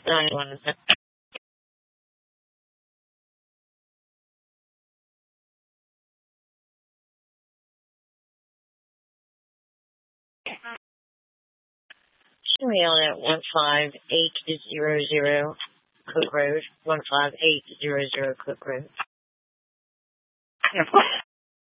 911. Show me on at 15800 Cook Road. 15800 Cook Road.